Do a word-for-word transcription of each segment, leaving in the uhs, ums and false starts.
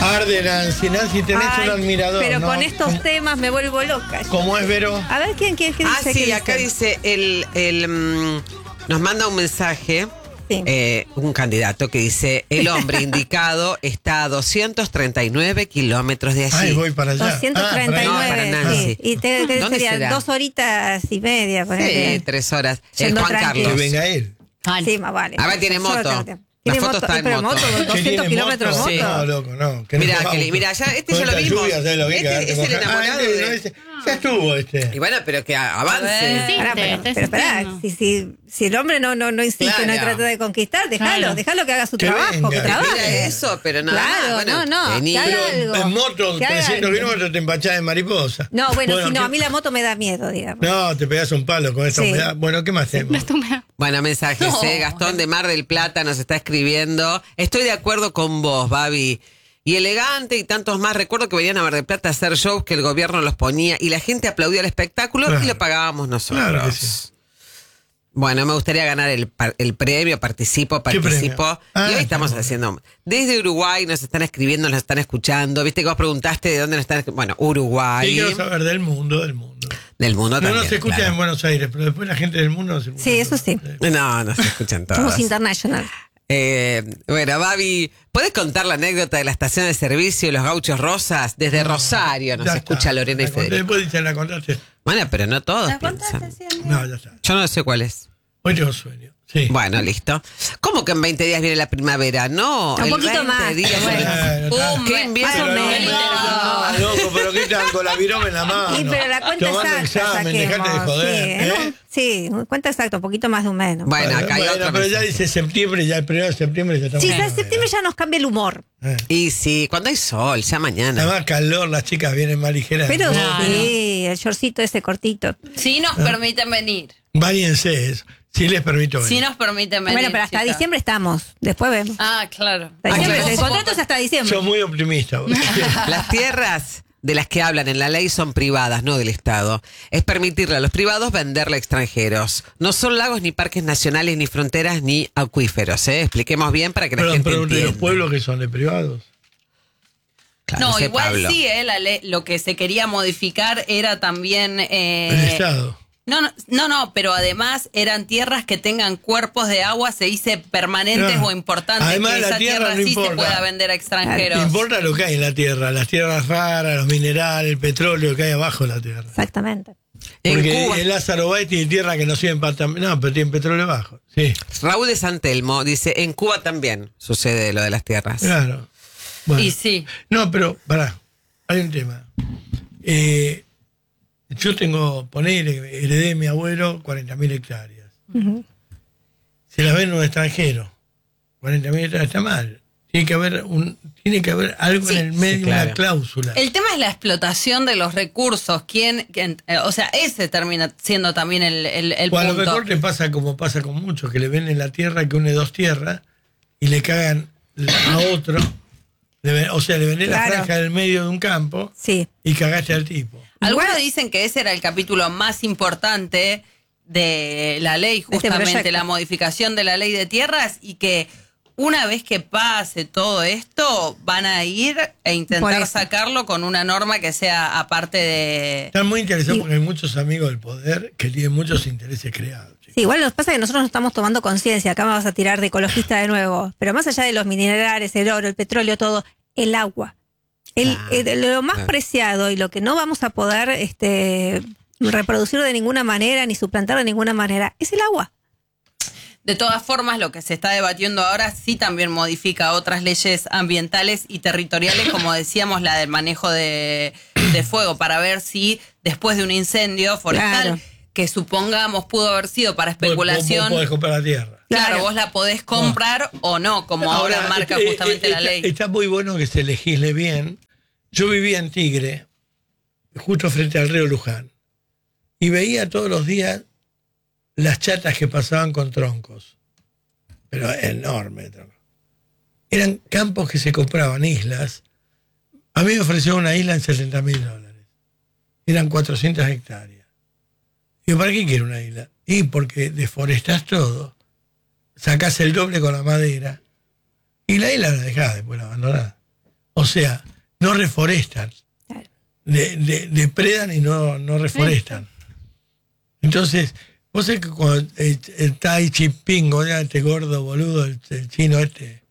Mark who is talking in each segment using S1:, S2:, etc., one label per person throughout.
S1: Arde, Nancy, Nancy, tenés
S2: Ay,
S1: un admirador,
S2: pero
S1: ¿no?
S2: con estos temas me vuelvo loca.
S1: ¿Cómo es, Vero?
S2: A ver, ¿quién, quién, quién
S3: Ah,
S2: dice?
S3: sí,
S2: ¿Qué
S3: acá dice, el, el mm, nos manda un mensaje,
S2: Sí.
S3: eh, un candidato que dice, el hombre indicado está a doscientos treinta y nueve kilómetros de allí.
S1: Ay, voy para allá.
S2: doscientos treinta y nueve,
S3: Ah, para allá. No, para
S2: sí.
S3: Nancy.
S2: Y te, te
S3: ¿Dónde
S2: sería
S3: será?
S2: dos horitas y media.
S3: Sí,
S2: ponele.
S3: tres horas. El
S2: Yendo
S3: Juan
S2: tranquilo.
S1: Que
S3: Carlos.
S1: venga él.
S2: Sí, más vale.
S3: A ver, tiene
S2: Solo
S3: moto.
S2: tengo tiempo.
S3: La
S2: ¿Tiene
S3: foto está en
S2: pero
S3: moto.
S1: ¿Qué
S2: doscientos
S1: tiene
S2: kilómetros
S1: moto?
S2: de
S3: Sí.
S2: moto.
S1: No, loco, no. que
S3: Mirá,
S1: no
S3: que le-
S1: auto.
S3: mirá, ya este
S1: Con
S3: ya lo
S1: esta
S3: vimos.
S1: lluvia, ¿sabes lo que
S3: Este
S1: cagarte
S3: es
S1: con-
S3: el enamorado
S1: Ah, este,
S3: de-
S1: no, este- Ya estuvo este.
S3: Y bueno, pero que avance.
S4: Sí,
S2: Pará,
S4: te-
S2: pero,
S4: te
S2: pero pará,
S4: entiendo.
S2: si, si, si el hombre no, no, no insiste,
S3: Claro.
S2: no trata de conquistar, déjalo,
S4: Claro.
S2: déjalo que haga su
S1: Que
S2: trabajo,
S1: venga.
S2: que
S1: Que
S2: trabaje.
S3: Mira eso, pero nada más.
S2: Claro,
S3: Bueno,
S2: no, no,
S3: vení.
S2: que haga
S1: Pero
S2: algo.
S1: en moto,
S2: Que haga
S1: trescientos
S2: algo.
S1: kilómetros te empachás de mariposa.
S2: No, bueno, si no,
S1: ¿qué-
S2: a mí la moto me da miedo, digamos.
S1: No, te pegas un palo con esta
S2: Sí.
S1: humedad. Bueno, ¿qué más hacemos?
S3: Bueno, mensajes,
S4: No.
S3: ¿eh? Gastón de Mar del Plata nos está escribiendo. Estoy de acuerdo con vos, Babi. Y Elegante y tantos más. Recuerdo que venían a Mar del Plata a hacer shows que el gobierno los ponía y la gente aplaudía el espectáculo
S1: Claro.
S3: y lo pagábamos nosotros.
S1: Claro que sí.
S3: Bueno, me gustaría ganar el, par- el premio, participo,
S1: ¿Qué
S3: participo.
S1: premio? Ah,
S3: y hoy
S1: está
S3: estamos
S1: bueno.
S3: haciendo. Desde Uruguay nos están escribiendo, nos están escuchando. Viste que vos preguntaste de dónde nos están escuchando. Bueno, Uruguay.
S1: Sí, quiero saber del mundo, del mundo.
S3: Del mundo
S1: No,
S3: también.
S1: no se escucha
S3: claro.
S1: en Buenos Aires, pero después la gente del mundo no se escucha.
S2: Sí, eso sí.
S3: No, no se escuchan todos.
S2: Somos international.
S3: Eh, bueno, Babi, ¿puedes contar la anécdota de la estación de servicio de los Gauchos Rosas? Desde Rosario nos
S1: Ya
S3: escucha
S1: está.
S3: Lorena y
S1: La conté,
S3: Federico.
S1: después dice, la contaste.
S3: Bueno, pero no todos
S4: ¿La contaste
S3: piensan.
S4: siempre?
S1: No, ya está.
S3: Yo no sé cuál es.
S1: Hoy tengo sueño. Sí.
S3: Bueno, listo. ¿Cómo que en veinte días viene la primavera? No,
S2: Un
S3: en
S2: poquito
S3: veinte
S2: más,
S3: días.
S2: bueno.
S1: Bueno, está.
S4: Un
S3: ¿Qué
S4: mes.
S3: invierno?
S2: Más o
S1: Pero
S2: menos.
S1: no, loco, pero ¿qué tal con la virome en la mano?
S2: Sí, pero la cuenta
S1: Tomando
S2: exacta
S1: examen, dejate de
S2: saquemos.
S1: joder.
S2: sí,
S1: ¿eh?
S2: ¿no? Sí, cuenta exacta, un poquito más de un mes. ¿no?
S3: Bueno, acá hay
S1: Bueno,
S3: otro
S1: pero ya
S3: mensaje.
S1: dice septiembre, ya el primero de septiembre ya estamos.
S2: Sí,
S1: en
S2: ya en
S1: primavera.
S2: septiembre ya nos cambia el humor.
S1: Eh.
S3: Y sí, cuando hay sol, ya mañana.
S1: Además, calor, las chicas vienen más ligeras.
S2: Pero
S4: Claro.
S2: sí, el shortcito ese cortito.
S4: Si nos permiten venir.
S1: Váyanse eso. Si les permito venir.
S4: Si nos permiten venir.
S2: Bueno, pero hasta
S4: chicas.
S2: diciembre estamos. Después vemos.
S4: Ah, claro.
S2: Hasta diciembre.
S3: claro.
S2: El contrato es hasta diciembre.
S1: Sos muy optimista. vos.
S3: Las tierras de las que hablan en la ley son privadas, no del Estado. Es permitirle a los privados venderle a extranjeros. No son lagos, ni parques nacionales, ni fronteras, ni acuíferos. ¿eh? Expliquemos bien para que la
S1: Perdón,
S3: gente
S1: pero de
S3: entienda.
S1: los pueblos que son de privados.
S3: Claro,
S4: No,
S3: sé,
S4: igual
S3: Pablo.
S4: sí, eh, la ley- lo que se quería modificar era también... eh,
S1: El Estado.
S4: No, no, no, no, pero además eran tierras que tengan cuerpos de agua, se dice permanentes
S1: Claro.
S4: o importantes,
S1: Además,
S4: que
S1: la
S4: esa
S1: tierra
S4: tierra,
S1: no
S4: sí se
S1: importa.
S4: pueda vender a extranjeros.
S1: No importa lo que hay en la tierra, las tierras raras, los minerales, el petróleo que hay abajo de la tierra.
S2: Exactamente.
S3: En
S1: Porque
S3: Cuba,
S1: el Lázaro Báez tiene tierra que no sirven para... tam- No, pero tiene petróleo abajo. Sí,
S3: Raúl de Santelmo dice, en Cuba también sucede lo de las tierras.
S1: claro. Bueno.
S4: Y sí.
S1: No, pero, pará, hay un tema. Eh, yo tengo, poner, heredé de mi abuelo cuarenta mil hectáreas.
S2: Ujú.
S1: Se las vende un extranjero. cuarenta mil hectáreas está mal. Tiene que haber un tiene que haber algo
S4: Sí.
S1: en el medio,
S3: Sí, claro.
S1: una cláusula.
S4: El tema es la explotación de los recursos. ¿Quién, quién- eh, o sea, ese termina siendo también el, el, el
S1: O a lo
S4: punto.
S1: mejor te pasa como pasa con muchos, que le venden la tierra que une dos tierras y le cagan a otro. Le ven- o sea, le venden
S2: Claro.
S1: la franja del medio de un campo
S2: Sí.
S1: y cagaste al tipo.
S4: Algunos
S2: Igual-
S4: dicen que ese era el capítulo más importante de la ley,
S2: este
S4: justamente
S2: proyecto.
S4: la modificación de la ley de tierras, y que una vez que pase todo esto, van a ir e
S2: Por
S4: intentar
S2: eso.
S4: sacarlo con una norma que sea aparte de...
S1: Están muy interesados
S2: Y-
S1: porque hay muchos amigos del poder que tienen muchos intereses creados. chicos.
S2: Sí, igual nos pasa que nosotros no estamos tomando conciencia. Acá me vas a tirar de ecologista de nuevo. Pero más allá de los minerales, el oro, el petróleo, todo, el agua. El,
S3: Ah,
S2: el- lo más
S3: claro.
S2: preciado y lo que no vamos a poder este, reproducir de ninguna manera ni suplantar de ninguna manera es el agua.
S4: De todas formas, lo que se está debatiendo ahora sí también modifica otras leyes ambientales y territoriales, como decíamos, la del manejo de, de fuego, para ver si después de un incendio forestal,
S2: Claro.
S4: que supongamos pudo haber sido para
S1: Vos- vos-
S4: especulación,
S1: Vos podés comprar la tierra.
S4: claro,
S2: Claro.
S4: vos la podés comprar o no, como ahora, marca
S1: eh,
S4: justamente
S1: eh,
S4: la
S1: está-
S4: ley.
S1: Está muy bueno que se legisle bien. Yo vivía en Tigre, justo frente al río Luján, y veía todos los días las chatas que pasaban con troncos, pero enorme. tronco. Eran campos que se compraban, islas. A mí me ofreció una isla en setenta mil dólares. Eran cuatrocientas hectáreas. Digo, ¿para qué quiero una isla? Y porque deforestás todo, sacás el doble con la madera, y la isla la dejás después la abandonás. O sea, no reforestan.
S2: Claro.
S1: De, de- depredan y no, no reforestan. Entonces, vos sabés que cuando el, el Tai Jinping, o sea, este gordo boludo, el, el chino este.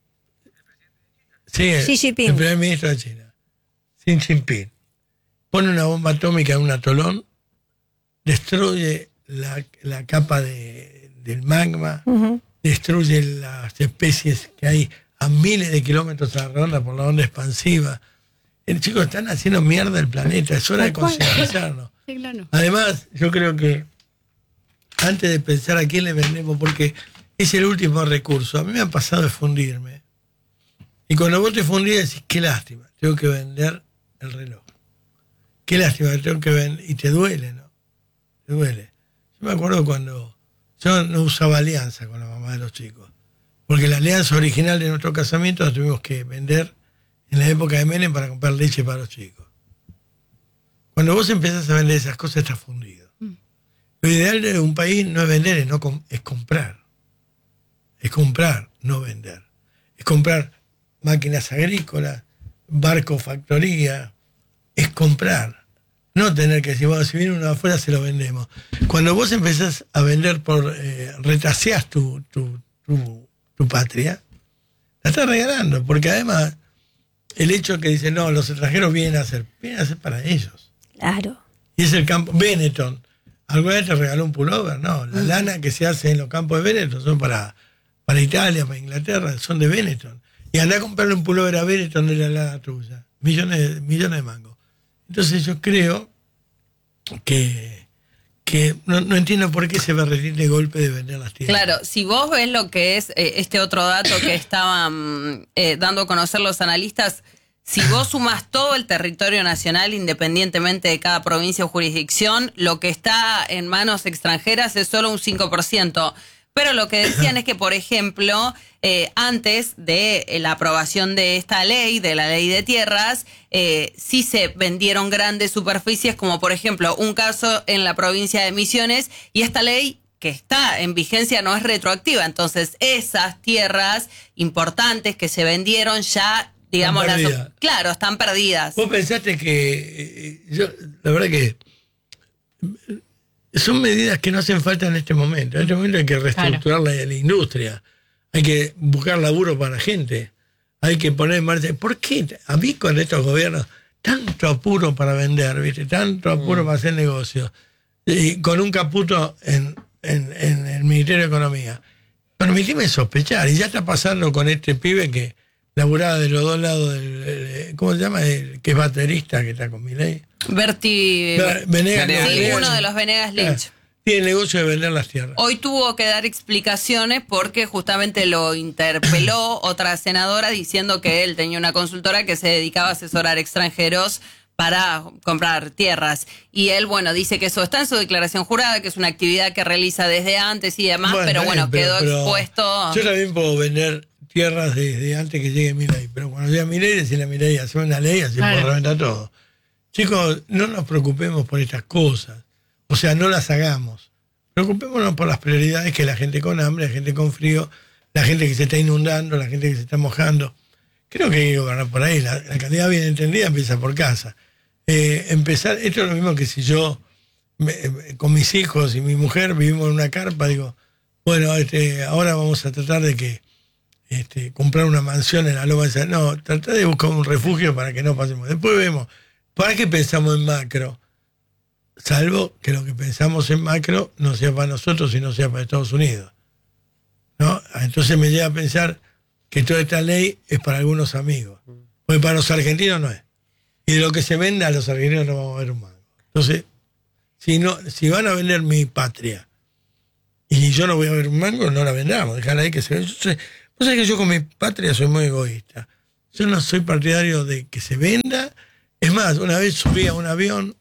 S1: Sí, el,
S2: Xi Jinping.
S1: el primer ministro de China, Xi Jinping, pone una bomba atómica en un atolón, destruye la, la capa de, del magma,
S2: Ujú.
S1: destruye las especies que hay a miles de kilómetros a la redonda por la onda expansiva. El chicos están haciendo mierda el planeta, es hora de
S2: Tal cual.
S1: concientizarnos.
S5: Sí, claro.
S1: Además, yo creo que antes de pensar a quién le vendemos, porque es el último recurso, a mí me ha pasado de fundirme. Y cuando vos te fundís decís, qué lástima, tengo que vender el reloj. Qué lástima que tengo que vender. Y te duele, ¿no? Te duele. Yo me acuerdo cuando yo no usaba alianza con la mamá de los chicos, porque la alianza original de nuestro casamiento la tuvimos que vender en la época de Menem para comprar leche para los chicos. Cuando vos empezás a vender esas cosas, estás fundido. Lo ideal de un país no es vender, es, no com- es comprar. Es comprar, no vender. Es comprar máquinas agrícolas, barcos, factoría. Es comprar. No tener que decir, bueno, si viene uno de afuera, se lo vendemos. Cuando vos empezás a vender por... Eh, retaseás tu, tu, tu, tu patria, la estás regalando. Porque además, el hecho que dicen, no, los extranjeros vienen a hacer, vienen a hacer para ellos.
S2: Claro.
S1: Y es el campo. Benetton. ¿Alguna vez te regaló un pullover? No, la lana que se hace en los campos de Benetton son para, para Italia, para Inglaterra, son de Benetton. Y andá a comprarle un pullover a Benetton de la lana tuya. Millones, millones de mangos. Entonces yo creo que, que no, no entiendo por qué se va a rendir de golpe de vender las tierras.
S4: Claro, si vos ves lo que es eh, este otro dato que estaban eh, dando a conocer los analistas, si vos sumás todo el territorio nacional, independientemente de cada provincia o jurisdicción, lo que está en manos extranjeras es solo un cinco por ciento. Pero lo que decían es que, por ejemplo, eh, antes de eh, la aprobación de esta ley, de la ley de tierras, eh, sí se vendieron grandes superficies, como por ejemplo un caso en la provincia de Misiones, y esta ley que está en vigencia no es retroactiva. Entonces, esas tierras importantes que se vendieron ya, digamos,
S1: Están
S4: las,
S1: perdidas.
S4: claro, están perdidas.
S1: Vos pensaste que, eh, yo, la verdad que son medidas que no hacen falta en este momento. En este momento hay que reestructurar la, la industria, hay que buscar laburo para la gente, hay que poner en marcha. ¿Por qué a mí con estos gobiernos tanto apuro para vender, viste, tanto apuro para hacer negocios, y con un caputo en, en, en el Ministerio de Economía? Permitime sospechar, y ya está pasando con este pibe que laburaba de los dos lados del, el- ¿cómo se llama? El que es baterista, que está con Milei.
S4: Berti,
S1: Venegas,
S3: Venegas.
S4: sí,
S1: Venegas.
S4: uno de los Venegas Lynch.
S1: Tiene el negocio de vender las tierras.
S4: Hoy tuvo que dar explicaciones porque justamente lo interpeló otra senadora diciendo que él tenía una consultora que se dedicaba a asesorar extranjeros para comprar tierras. Y él, bueno, dice que eso está en su declaración jurada, que es una actividad que realiza desde antes y demás, pero
S1: está
S4: bueno,
S1: bien,
S4: quedó
S1: pero-
S4: expuesto.
S1: Yo también puedo vender tierras desde antes que llegue Milei, pero cuando llega Milei, decirle a Milei, hacer una ley, así
S5: Claro.
S1: por reventar todo. Chicos, no nos preocupemos por estas cosas. O sea, no las hagamos. Preocupémonos por las prioridades que la gente con hambre, la gente con frío, la gente que se está inundando, la gente que se está mojando. Creo que hay que gobernar por ahí. La, la calidad bien entendida empieza por casa. Eh, empezar, esto es lo mismo que si yo, me- me- con mis hijos y mi mujer, vivimos en una carpa, digo, bueno, este, ahora vamos a tratar de que este, comprar una mansión en la Loma de San... No, tratar de buscar un refugio para que no pasemos. Después vemos, ¿para qué pensamos en macro? Salvo que lo que pensamos en macro no sea para nosotros, sino sea para Estados Unidos. ¿No? Entonces me llega a pensar que toda esta ley es para algunos amigos. Porque para los argentinos no es. Y de lo que se venda a los argentinos no vamos a ver un mango. Entonces, si, no, si van a vender mi patria y yo no voy a ver un mango, no la vendamos. Dejala ahí que se venda. Yo sé- Vos sabés que yo con mi patria soy muy egoísta. Yo no soy partidario de que se venda. Es más, una vez subí a un avión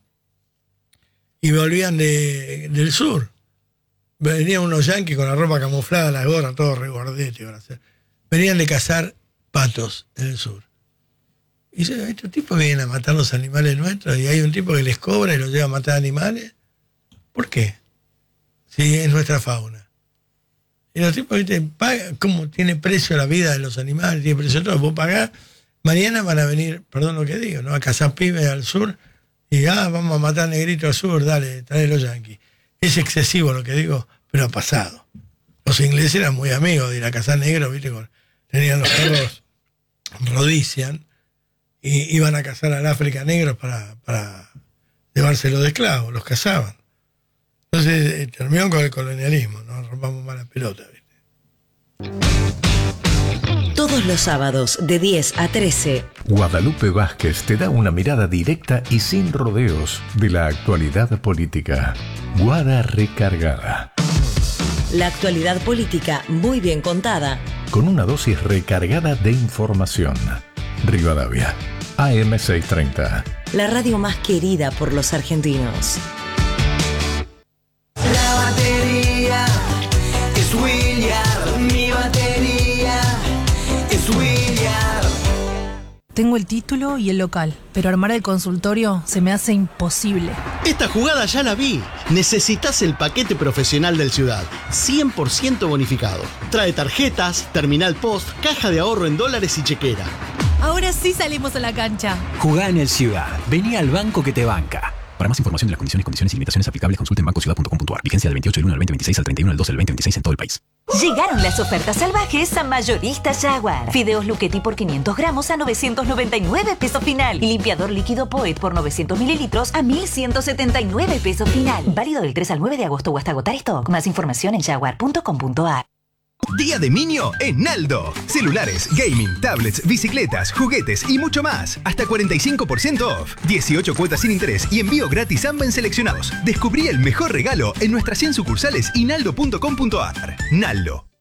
S1: y volvían de, del sur. Venían unos yanquis con la ropa camuflada, las gorras, todo regordete. iban a hacer. Venían de cazar patos en el sur. Y yo, estos tipos vienen a matar los animales nuestros y hay un tipo que les cobra y los lleva a matar animales. ¿Por qué? Si es nuestra fauna. Y los tipos, ¿viste? Paga, ¿cómo tiene precio la vida de los animales? Tiene precio todo. Vos pagás, Mañana van a venir, perdón lo que digo, ¿no? A cazar pibes al sur y ah, vamos a matar negrito al sur, dale, trae los yanquis. Es excesivo lo que digo, pero ha pasado. Los ingleses eran muy amigos de ir a cazar negros, ¿viste? Tenían los perros Rhodesian y iban a cazar al África negros para, para llevárselo de esclavos, los cazaban. Entonces eh, terminó con el colonialismo, no rompamos más la pelota, ¿viste?
S5: Todos los sábados de diez a trece.
S6: Guadalupe Vázquez te da una mirada directa y sin rodeos de la actualidad política. Guada Recargada.
S5: La actualidad política muy bien contada.
S6: Con una dosis recargada de información. Rivadavia, A M seiscientos treinta.
S5: La radio más querida por los argentinos.
S7: La batería es William, mi batería es William.
S8: Tengo el título y el local, pero armar el consultorio se me hace imposible.
S9: Esta jugada ya la vi. Necesitas el paquete profesional del Ciudad, cien por ciento bonificado. Trae tarjetas, terminal post, caja de ahorro en dólares y chequera.
S8: Ahora sí salimos a la cancha.
S10: Jugá en el Ciudad. Vení al banco que te banca. Para más información de las condiciones, condiciones y limitaciones aplicables, consulte en banco ciudad punto com punto a r. Vigencia del veintiocho del uno al veinte veintiséis al treinta y uno del dos del veinte veintiséis en todo el país.
S11: Llegaron las ofertas salvajes a Mayorista Jaguar. Fideos Luchetti por quinientos gramos a novecientos noventa y nueve pesos final. Y limpiador líquido Poet por novecientos mililitros a mil ciento setenta y nueve pesos final. Válido del tres al nueve de agosto o hasta agotar stock. Más información en jaguar punto com punto a r.
S12: Día de Minio en Naldo. Celulares, gaming, tablets, bicicletas, juguetes y mucho más. Hasta cuarenta y cinco por ciento off. dieciocho cuotas sin interés y envío gratis AMBA en seleccionados. Descubrí el mejor regalo en nuestras cien sucursales y naldo punto com punto a r. Naldo.